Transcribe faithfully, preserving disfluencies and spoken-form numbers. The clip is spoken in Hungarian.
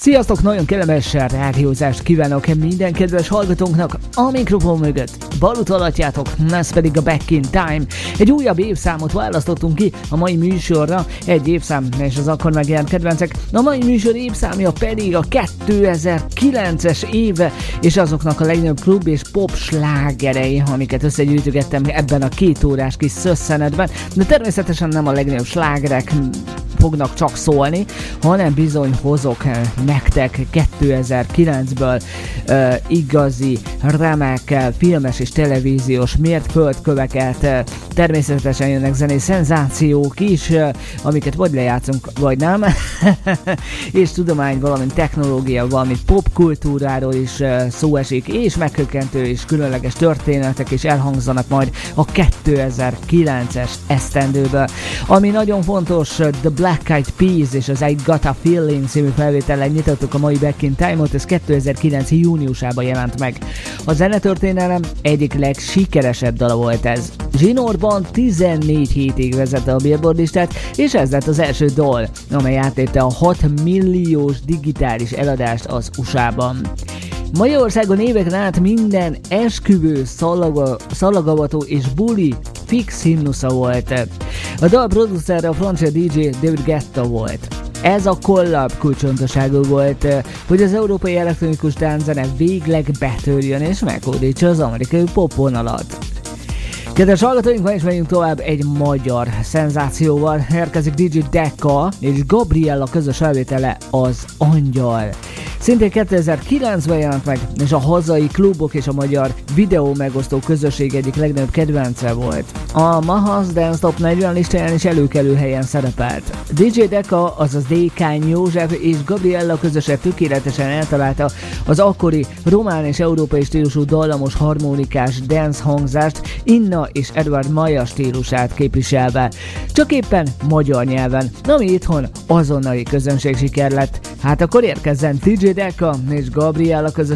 Sziasztok, nagyon kellemes rádiózást kívánok minden kedves hallgatónknak a mikrofon mögött. Bal utalatjátok, ez pedig a Back in Time. Egy újabb évszámot választottunk ki a mai műsorra, egy évszám és az akkor megjelent kedvencek. A mai műsor évszámja pedig a kétezer-kilences éve, és azoknak a legnagyobb klub és pop slágerei, amiket összegyűjtögettem ebben a két órás kis szösszenetben. De természetesen nem a legnagyobb slágerek fognak csak szólni, hanem bizony hozok nektek kétezer-kilencből uh, igazi, remek filmes és televíziós mértföldköveket. Uh, természetesen jönnek zenés szenzációk is, uh, amiket vagy lejátszunk, vagy nem. És tudomány, valamint technológia, valamint popkultúráról is uh, szó esik, és meghökkentő és különleges történetek is elhangzanak majd a kétezer-kilences esztendőből. Ami nagyon fontos, The Black Eyed Peas és az I Got a Feeling című felvétellel nyitottuk a mai Back in Time-ot, ez kétezer-kilenc júniusában jelent meg. A zenetörténelem egyik legsikeresebb dala volt ez. Zsinórban tizennégy hétig vezette a Billboard listát, és ez lett az első dal, amely átlépte a hat milliós digitális eladást az u es á-ban. Magyarországon éveken át minden esküvő, szalaga, szalagavató és buli fix himnusza volt. A dal producere a francia dé dzsé David Guetta volt. Ez a collab kulcsontosságú volt, hogy az európai elektronikus tánczene végleg betörjön és meghódítsa az amerikai popvonalat. Kedves hallgatóink, ma is megyünk tovább egy magyar szenzációval. Érkezik dé dzsé Deka és Gabriella közös felvétele, az Angyal. Szintén kétezer-kilencben jelent meg, és a hazai klubok és a magyar videó megosztó közösség egyik legnagyobb kedvence volt. A Mahaz Dance Top negyven listáján is előkelő helyen szerepelt. dé dzsé Deka, azaz Dékány József és Gabriella közösen tökéletesen eltalálta az akkori román és európai stílusú dallamos harmonikás dance hangzást, Inna és Edward Maja stílusát képviselve. Csak éppen magyar nyelven, ami itthon azonnali közönség siker lett. Hát akkor érkezzen dé dzsé Deka és Gabriella közös